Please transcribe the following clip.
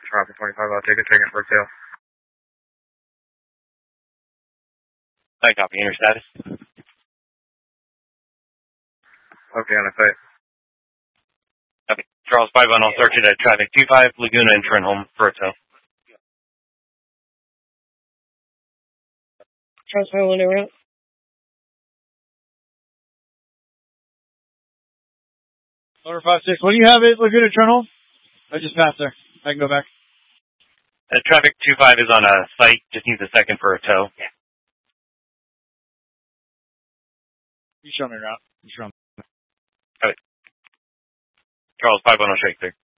Traffic 25, I'll take a ticket for sale. I copy. Enter status. Okay, on a site. Okay. Charles 5 on, I'll search it at traffic 25, Laguna and Trenholm for a tow. Charles 5 on route. Order 5-6. What do you have it? Laguna Trenholm? I just passed there. I can go back. Traffic 25 is on a site. Just needs a second for a tow. Yeah. You show me route. You show me. Okay. Charles 5 on, I'll shake there.